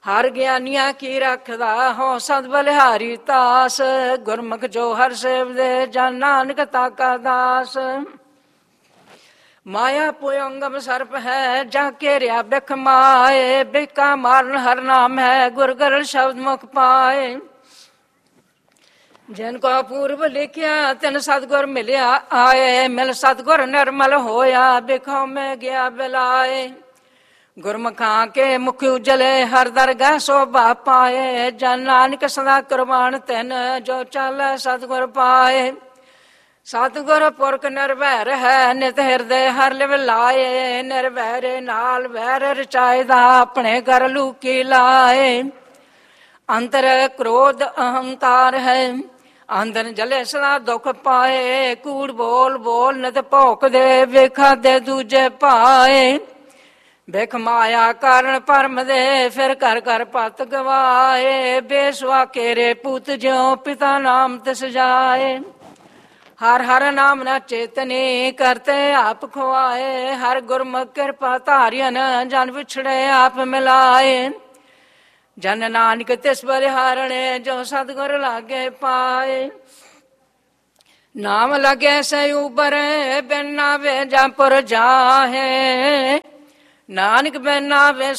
ਹਰ ਗਿਆਨੀਆਂ ਕੀ ਰੱਖਦਾ ਹੋ ਸਦ ਬਲਿਹਾਰੀ ਤਾਸ। ਗੁਰਮੁਖ ਜੋ ਹਰ ਸੇਵਦੇ ਜਨ ਨਾਨਕ ਤਾਕਾ ਦਾਸ। ਮਾਇਆ ਪੁਯੰਗਮ ਸਰਪ ਹੈ ਜਾਂ ਘੇਰਿਆ ਬਿਖ ਮਾਏ। ਬਿਕਾ ਮਾਰਨ ਹਰ ਨਾਮ ਹੈ ਗੁਰ ਗਰਲ ਸ਼ਬਦ ਮੁਖ ਪਾਏ। ਜਿਨ ਕੋ ਪੂਰਬ ਲਿਖਿਆ ਤਿਨ ਸਤਗੁਰ ਮਿਲਿਆ ਆਏ। ਮਿਲ ਸਤਗੁਰ ਨਿਰਮਲ ਹੋਇਆ ਬਿਖੋ ਮੈਂ ਗਿਆ ਬਿਲਾਏ। ਗੁਰਮੁਖਾਂ ਕੇ ਮੁਖ ਉਜਲੇ ਹਰ ਦਰਗਾਹ ਸੋਭਾ ਪਾਏ। ਜਨ ਨਾਨਕ ਸਦਾ ਕੁਰਬਾਨ ਤਿਨ ਜੋ ਚਾਲੇ ਸਤਗੁਰ ਪਾਏ। ਸਤਗੁਰ ਪੁਰਖ ਨਿਰਵੈਰ ਹੈ ਨਿਤ ਹਿਰਦੇ ਹਰ ਲਿਵ ਲਾਏ। ਨਿਰਵੈਰੇ ਨਾਲ ਵੈਰ ਰਚਾਏ ਦਾ ਆਪਣੇ ਘਰ ਲੂਕੀ ਲਾਏ। ਅੰਤਰ ਕ੍ਰੋਧ ਅਹੰਕਾਰ ਹੈ ਅੰਦਰ ਜਲੇ ਸਦਾ ਦੁਖ ਪਾਏ। ਕੂੜ ਬੋਲ ਬੋਲ ਨਿਤ ਭੌਂਕਦੇ ਵੇਖਾ ਦੇ ਦੂਜੇ ਪਾਏ। ਬਿਖ ਮਾਇਆ ਕਾਰਨ ਭਰਮ ਦੇ ਫਿਰ ਘਰ ਘਰ ਪਤ ਗਵਾਏ। ਬੇਸਵਾ ਕੇਰੇ ਪੁੱਤ ਜਿਉ ਪਿਤਾ ਨਾਮ ਤਿਸ ਜਾਏ। ਹਰ ਹਰ ਨਾਮ ਨਾ ਚੇਤਨੀ ਕਰਤੇ ਆਪ ਖੁਆਏ। ਹਰ ਗੁਰਮੁਖ ਕਿਰਪਾ ਧਾਰਿਅਨ ਜਨ ਵਿਛੜੇ ਆਪ ਮਿਲਾਏ। ਜਨ ਨਾਨਕ ਤਿਸ ਬਲਿਹਾਰਣੇ ਜੋ ਸਤਿਗੁਰ ਲਾਗੇ ਪਾਏ। ਨਾਮ ਲਗੇ ਸੇ ਉਬਰੇ ਬਿਨ ਨਾਵੇ ਜਪੁਰ ਜਾਹੇ। ਨਾਨਕ ਬਿਨ ਨਾਵੇ